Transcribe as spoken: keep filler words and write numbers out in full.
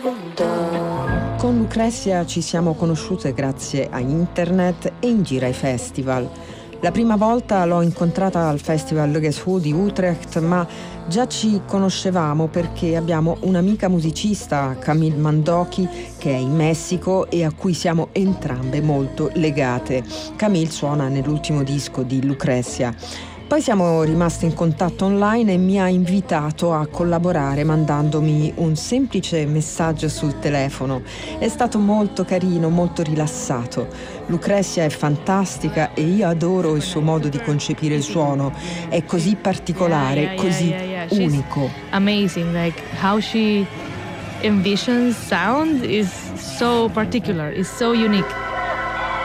Con Lucrezia ci siamo conosciute grazie a internet e in gira ai festival. La prima volta l'ho incontrata al Festival Luges Who di Utrecht, ma già ci conoscevamo perché abbiamo un'amica musicista, Camille Mandoki, che è in Messico e a cui siamo entrambe molto legate. Camille suona nell'ultimo disco di Lucrezia. Poi siamo rimasti in contatto online e mi ha invitato a collaborare mandandomi un semplice messaggio sul telefono. È stato molto carino, molto rilassato. Lucrezia è fantastica e io adoro il suo modo di concepire il suono. È così particolare, Yeah, yeah, così yeah, yeah, yeah. unico. Amazing, like how she envisions sound is so particular, is so unique.